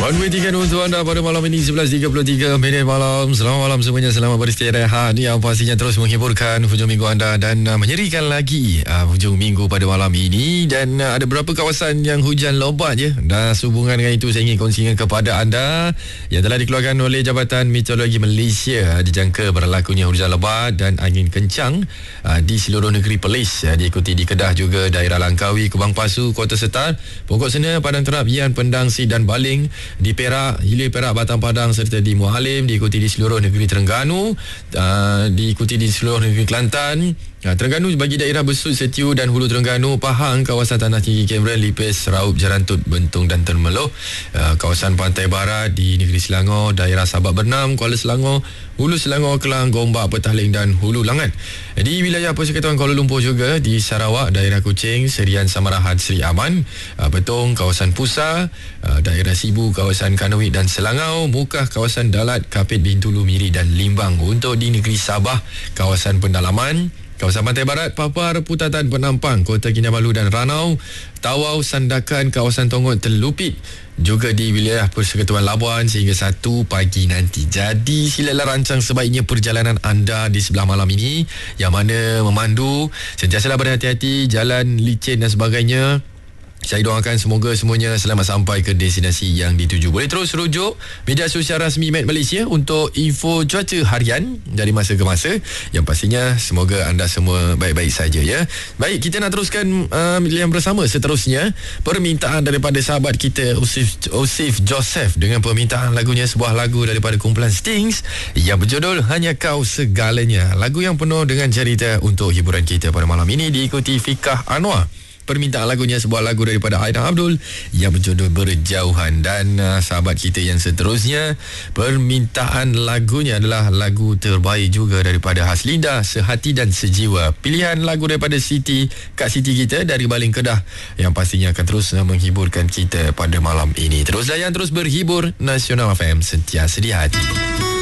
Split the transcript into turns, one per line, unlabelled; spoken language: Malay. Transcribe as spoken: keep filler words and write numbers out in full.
One Way Ticket untuk anda pada malam ini sebelas tiga puluh tiga minit malam. Selamat malam semuanya, selamat beristirahat. Yang pastinya terus menghiburkan hujung minggu anda dan uh, menyerikan lagi uh, hujung minggu pada malam ini. Dan uh, ada beberapa kawasan yang hujan lebat je. Dan sehubungan dengan itu saya ingin kongsikan kepada anda yang telah dikeluarkan oleh Jabatan Meteorologi Malaysia. Dijangka berlakunya hujan lebat dan angin kencang uh, di seluruh negeri Perlis. Uh, diikuti di Kedah juga, daerah Langkawi, Kubang Pasu, Kota Setar, Pokok Sena, Padang Terap, Yan, Pendang, Si dan Baling. Di Perak, Hilir Perak, Batang Padang serta di Mualim. Diikuti di seluruh negeri Terengganu, uh, diikuti di seluruh negeri Kelantan. Nah, Terengganu bagi daerah Besut, Setiu dan Hulu Terengganu, Pahang, kawasan Tanah Tinggi Cameron, Lipis, Raup, Jarantut, Bentong dan Termeloh. Uh, kawasan Pantai Barat di negeri Selangor, daerah Sabak Bernam, Kuala Selangor, Hulu Selangor, Kelang, Gombak, Petaling dan Hulu Langat. Di wilayah Persekutuan Kuala Lumpur juga, di Sarawak, daerah Kuching, Serian Samarahan, Seri Aman, uh, Betong, kawasan Pusa, uh, daerah Sibu, kawasan Kanowit dan Selangau, Mukah, kawasan Dalat, Kapit, Bintulu, Miri dan Limbang. Untuk di negeri Sabah, kawasan Pendalaman, kawasan Pantai Barat, Papar, Putatan, Penampang, Kota Kinabalu dan Ranau, Tawau, Sandakan, kawasan Tonggok, Telupit, juga di wilayah Persekutuan Labuan sehingga satu pagi nanti. Jadi silalah rancang sebaiknya perjalanan anda di sebelah malam ini, yang mana memandu sentiasalah berhati-hati, jalan licin dan sebagainya. Saya doakan semoga semuanya selamat sampai ke destinasi yang dituju. Boleh terus rujuk media sosial rasmi Met Malaysia untuk info cuaca harian dari masa ke masa. Yang pastinya semoga anda semua baik-baik saja ya. Baik, kita nak teruskan uh, yang bersama seterusnya. Permintaan daripada sahabat kita Osif, Osif Joseph dengan permintaan lagunya, sebuah lagu daripada kumpulan Stings yang berjudul Hanya Kau Segalanya. Lagu yang penuh dengan cerita untuk hiburan kita pada malam ini, diikuti Fikah Anwar. Permintaan lagunya sebuah lagu daripada Aida Abdul yang berjudul Berjauhan. Dan uh, sahabat kita yang seterusnya, permintaan lagunya adalah lagu terbaik juga daripada Haslinda, Sehati dan Sejiwa. Pilihan lagu daripada Siti, Kak Siti kita dari Baling Kedah, yang pastinya akan terus uh, menghiburkan kita pada malam ini. Terus layan, terus berhibur. Nasional F M, sentiasa di hati.